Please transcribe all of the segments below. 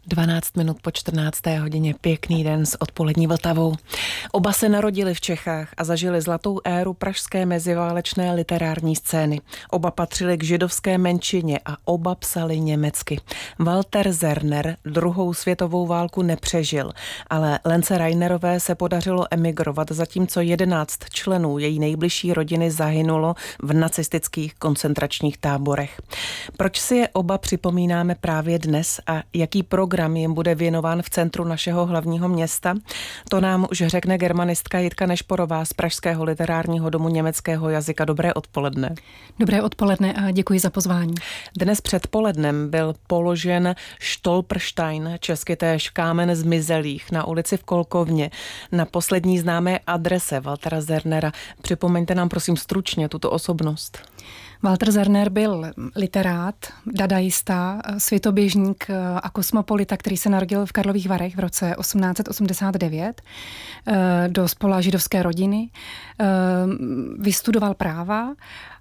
12 minut po 14. hodině, pěkný den s odpolední Vltavou. Oba se narodili v Čechách a zažili zlatou éru pražské meziválečné literární scény. Oba patřili k židovské menšině a oba psali německy. Walter Zerner druhou světovou válku nepřežil, ale Lence Rainerové se podařilo emigrovat, zatímco 11 členů její nejbližší rodiny zahynulo v nacistických koncentračních táborech. Proč si je oba připomínáme právě dnes a jaký program jim bude věnován v centru našeho hlavního města? To nám už řekne germanistka Jitka Nešporová z Pražského literárního domu německého jazyka. Dobré odpoledne. Dobré odpoledne a děkuji za pozvání. Dnes předpolednem byl položen Stolperstein, česky též kámen zmizelých, na ulici v Kolkovně, na poslední známé adrese Waltera Zernera. Připomeňte nám prosím stručně tuto osobnost. Walter Zerner byl literát, dadaista, světoběžník a kosmopolita, který se narodil v Karlových Varech v roce 1889 do spola židovské rodiny. Vystudoval práva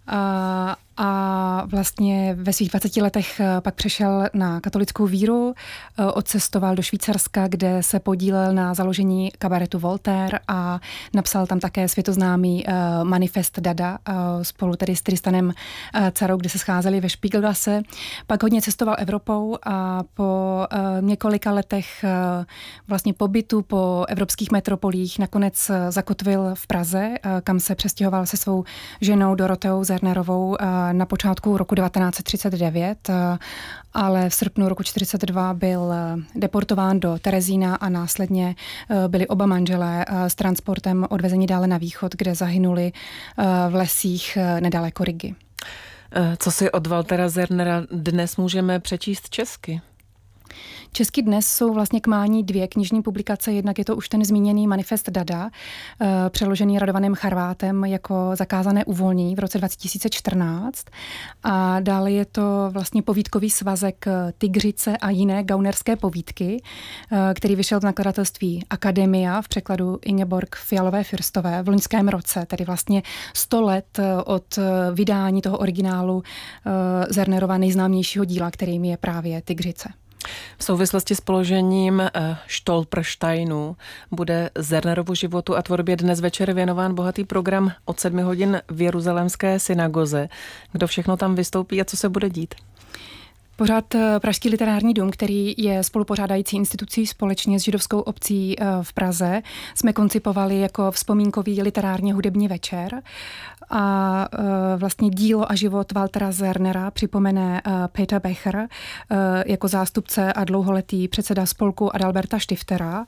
a vlastně ve svých 20 letech pak přešel na katolickou víru, odcestoval do Švýcarska, kde se podílel na založení kabaretu Voltaire a napsal tam také světoznámý manifest Dada spolu tedy s Tristanem Carou, kde se scházeli ve Spiegelgasse. Pak hodně cestoval Evropou a po několika letech vlastně pobytu po evropských metropolích nakonec zakotvil v Praze, kam se přestěhoval se svou ženou Doroteou Zernerovou na počátku roku 1939, ale v srpnu roku 1942 byl deportován do Terezína a následně byli oba manželé s transportem odvezeni dále na východ, kde zahynuli v lesích nedaleko Rigy. Co si od Waltera Zernera dnes můžeme přečíst česky? Česky dnes jsou vlastně k mání dvě knižní publikace. Jednak je to už ten zmíněný manifest Dada, přeložený Radovanem Charvátem jako Zakázané uvolnění v roce 2014. A dále je to vlastně povídkový svazek Tygřice a jiné gaunerské povídky, který vyšel v nakladatelství Akademia v překladu Ingeborg Fialové-Fürstové v loňském roce, tedy vlastně 100 let od vydání toho originálu Zernerova nejznámějšího díla, kterým je právě Tygřice. V souvislosti s položením Stolpersteinu bude Zernerovu životu a tvorbě dnes večer věnován bohatý program od 7 hodin v Jeruzalémské synagoze. Kdo všechno tam vystoupí a co se bude dít? Pořád Pražský literární dům, který je spolupořádající institucí společně s židovskou obcí v Praze, jsme koncipovali jako vzpomínkový literárně hudební večer a vlastně dílo a život Waltera Zernera připomene Peter Becher jako zástupce a dlouholetý předseda spolku Adalberta Stiftera,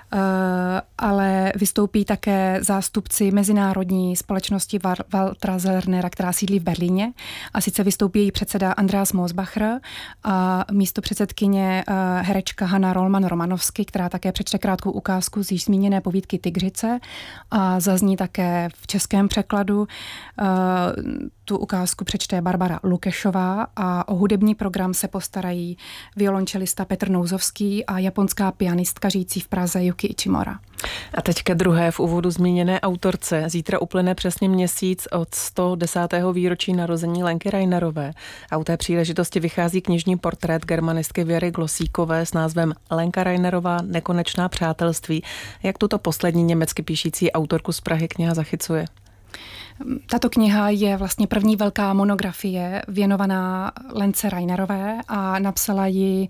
ale vystoupí také zástupci mezinárodní společnosti Waltera Zernera, která sídlí v Berlíně, a sice vystoupí její předseda Andreas Mosbacher a místo předsedkyně herečka Hanna Rollman-Romanovsky, která také přečte krátkou ukázku z již zmíněné povídky Tygřice a zazní také v českém překladu. Tu ukázku přečte Barbara Lukešová a o hudební program se postarají violončelista Petr Nouzovský a japonská pianistka žijící v Praze Yuki Ichimura. A teď ke druhé v úvodu zmíněné autorce. Zítra uplyne přesně měsíc od 110. výročí narození Lenky Rainerové. A u té příležitosti vychází knižní portrét germanistky Věry Glosíkové s názvem Lenka Rainerová, nekonečná přátelství. Jak tuto poslední německy píšící autorku z Prahy kniha zachycuje? Tato kniha je vlastně první velká monografie věnovaná Lence Rainerové a napsala ji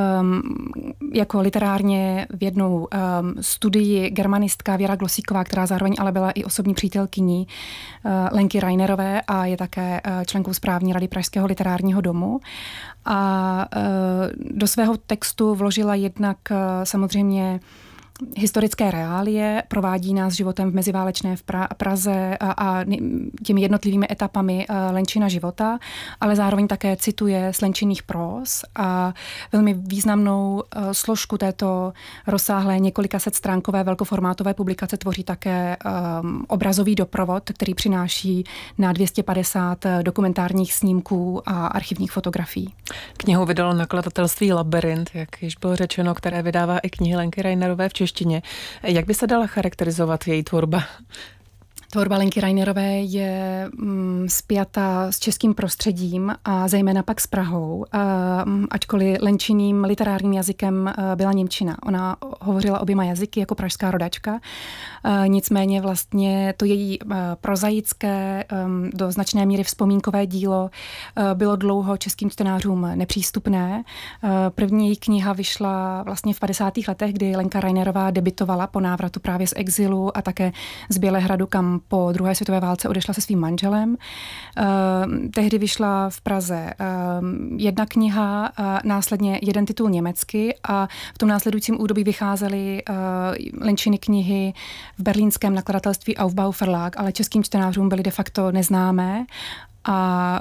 jako literárně vědnou studii germanistka Věra Glosíková, která zároveň ale byla i osobní přítelkyní Lenky Rainerové a je také členkou správní rady Pražského literárního domu. A do svého textu vložila jednak samozřejmě historické reálie, provádí nás životem v meziválečné Praze a těmi jednotlivými etapami Lenčina života, ale zároveň také cituje z Lenčiných próz a velmi významnou složku této rozsáhlé několika set stránkové velkoformátové publikace tvoří také obrazový doprovod, který přináší na 250 dokumentárních snímků a archivních fotografií. Knihu vydalo nakladatelství Labyrint, jak již bylo řečeno, které vydává i knihy Lenky Rainerové v češtině. Jak by se dala charakterizovat její tvorba? Tvorba Lenky Reinerové je spjata s českým prostředím a zejména pak s Prahou, ačkoliv lenčiným literárním jazykem byla němčina. Ona hovořila oběma jazyky jako pražská rodačka, nicméně vlastně to její prozaické, do značné míry vzpomínkové dílo bylo dlouho českým čtenářům nepřístupné. První její kniha vyšla vlastně v 50. letech, kdy Lenka Reinerová debitovala po návratu právě z exilu a také z Bělehradu, kam po druhé světové válce odešla se svým manželem. Tehdy vyšla v Praze jedna kniha, následně jeden titul německy a v tom následujícím údobí vycházely lenčiny knihy v berlínském nakladatelství Aufbau Verlag, ale českým čtenářům byly de facto neznámé a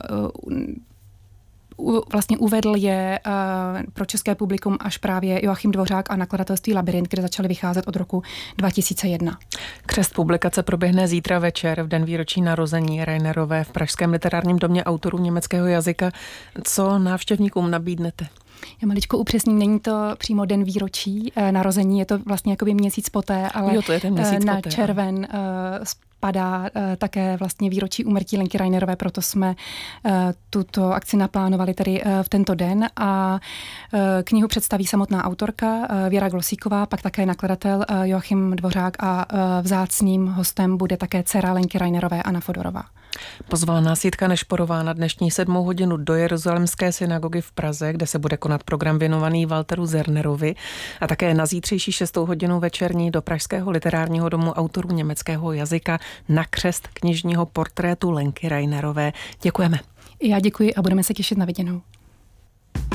vlastně uvedl je pro české publikum až právě Joachim Dvořák a nakladatelství Labyrint, kde začaly vycházet od roku 2001. Křest publikace proběhne zítra večer v den výročí narození Reinerové v Pražském literárním domě autorů německého jazyka. Co návštěvníkům nabídnete? Já maličko upřesním, není to přímo den výročí narození, je to vlastně jakoby měsíc poté, ale to je ten měsíc na poté, červen padá také vlastně výročí úmrtí Lenky Reinerové, proto jsme tuto akci naplánovali tedy v tento den a knihu představí samotná autorka Věra Glosíková, pak také nakladatel Joachim Dvořák a vzácným hostem bude také dcera Lenky Reinerové Anna Fodorová. Pozvala nás Jitka Nešporová na dnešní 7. hodinu do Jeruzalémské synagogy v Praze, kde se bude konat program věnovaný Walteru Zernerovi a také na zítřejší 6. hodinu večerní do Pražského literárního domu autorů německého jazyka na křest knižního portrétu Lenky Reinerové. Děkujeme. Já děkuji a budeme se těšit na viděnou.